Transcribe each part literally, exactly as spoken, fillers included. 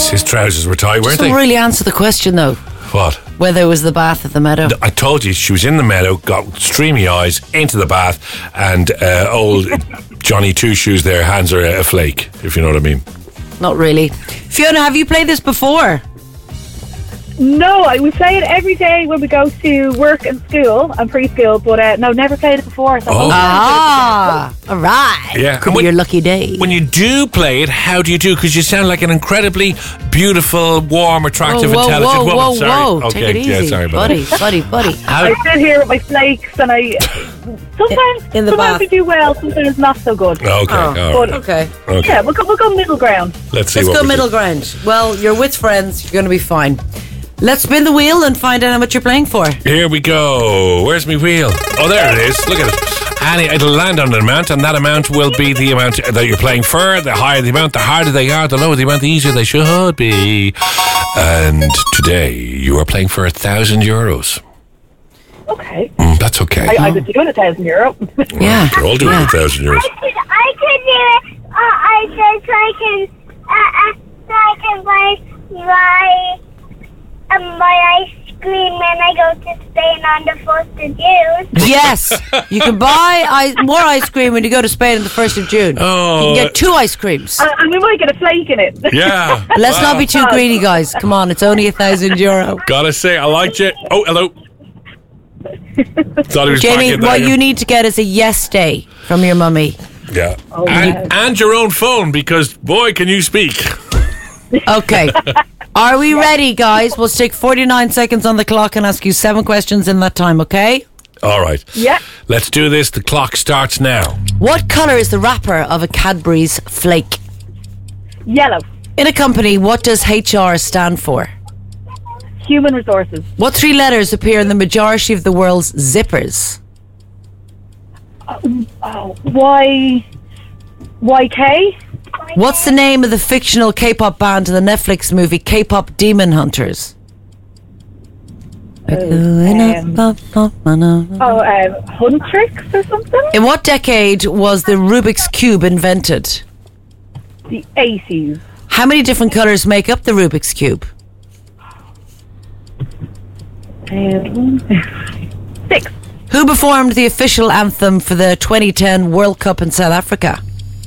his, his trousers were tight, weren't Doesn't they? really answer the question though. What? Whether it was the bath or the meadow. I told you she was in the meadow, got streamy eyes, into the bath, and uh, old Johnny Two Shoes there hands her a flake, if you know what I mean. Not really. Fiona, have you played this before? No, I we play it every day when we go to work and school and preschool, but uh, no, never played it before. So Oh. Ah, all right. Yeah. Could And be when- your lucky day. When you do play it, how do you do? Because you sound like an incredibly beautiful, warm, attractive, whoa, intelligent whoa, woman. whoa, sorry. whoa. Okay, Take it easy. yeah, sorry about buddy, that. buddy, buddy. How, I sit here with my flakes and I sometimes In the sometimes bath. we do well, sometimes not so good. okay, Oh. all right. But Okay. Okay. yeah, we'll go, we'll go middle ground. Let's see Let's what go we middle do. ground. Well, you're with friends. You're going to be fine. Let's spin the wheel and find out how much you're playing for. Here we go. Where's my wheel? Oh, there it is. Look at it. Annie, it'll land on an amount, and that amount will be the amount that you're playing for. The higher the amount, the harder they are. The lower the amount, the easier they should be. And today, you are playing for a thousand euros. Okay, Mm, that's okay. I, I could do it a thousand euro. Yeah. We're all doing yeah. a thousand euros. I could, I could do it. Uh, I said so I can, uh, uh, so I can buy my, um, my ice cream when I go to Spain on the first of June. Yes. You can buy ice, more ice cream when you go to Spain on the first of June. Oh. You can get two ice creams. Uh, and we might get a flake in it. Yeah. Let's Wow. not be too greedy, guys. Come on, it's only a thousand euro. Gotta say, I liked you. Oh, hello. Thought he was back Jamie, in there. what you need to get is a yes day from your mummy. Yeah. Oh, and, yeah. and your own phone, because, boy, can you speak. Okay. Are we ready, guys? We'll stick forty-nine seconds on the clock and ask you seven questions in that time, okay? All right. Yeah. Let's do this. The clock starts now. What colour is the wrapper of a Cadbury's flake? Yellow. In a company, what does H R stand for? Human resources. What three letters appear in the majority of the world's zippers? Oh, Y, Y K. What's the name of the fictional K-pop band in the Netflix movie K-pop Demon Hunters? Oh, um, Huntrix or something. In what decade was the Rubik's Cube invented? The eighties. How many different colours make up the Rubik's Cube? Um, six. Who performed the official anthem for the twenty ten World Cup in South Africa?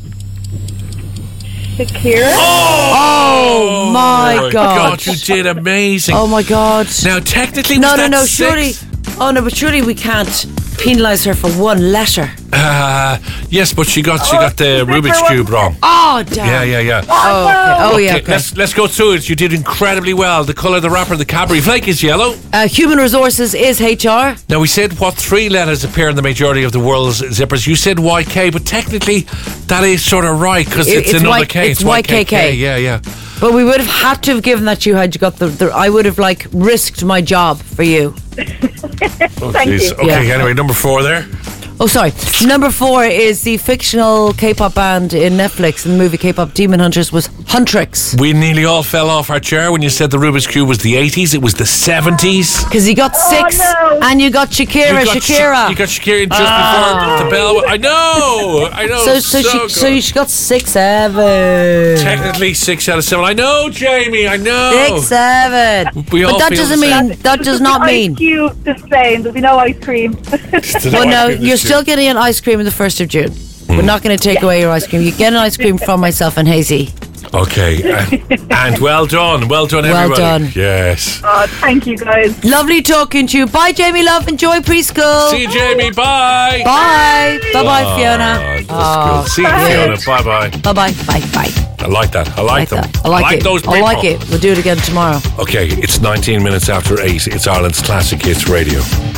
Shakira. Oh, my God. you did amazing. Oh my God. Now, technically, No, was no, that no, six? surely. Oh no, but surely we can't penalise her for one letter. Uh, yes, but she got she got the Rubik's Cube wrong. Oh, damn. Yeah, yeah, yeah. Oh, okay. Oh, yeah, Okay, okay. Let's let's go through it. You did incredibly well. The colour of the wrapper, the Cadbury flake is yellow. Uh, human resources is H R. Now, we said what three letters appear in the majority of the world's zippers. You said Y K, but technically that is sort of right because It- it's, it's another Y- K. it's Y K K. Yeah, yeah. But we would have had to have given that to you had you got the, the I would have like risked my job for you. Oh, Thank geez. you. Okay, Yeah. anyway, number four there. Oh, sorry. Number four is the fictional K-pop band in Netflix in the movie K-pop Demon Hunters was Huntrix. We nearly all fell off our chair when you said the Rubik's Cube was the eighties. It was the seventies. Because you got six no. and you got Shakira, You got Shakira. Ah. Sha- you got Shakira just before the bell. I know, I know. so so, so she good. so she got six seven. Technically six out of seven. I know, Jamie. I know. Six seven. We all but that feel doesn't the same. mean that does not mean. Ice cube to Spain. There'll be no ice cream. Well, no, you're still getting an ice cream on the first of June. We're not going to take away your ice cream. You get an ice cream from myself and Hazy. Okay, uh, and well done, well done, Well everybody. done. Yes. Oh, thank you guys. Lovely talking to you. Bye, Jamie Love. Enjoy preschool. See you, Jamie. Bye. Bye. Bye bye, Fiona. Oh, that's good. See you, Fiona. Bye, bye. Bye bye. Bye bye. I like that. I like, them. that. I like, it. those people. I like it. We'll do it again tomorrow. Okay, it's nineteen minutes after eight. It's Ireland's Classic Hits Radio.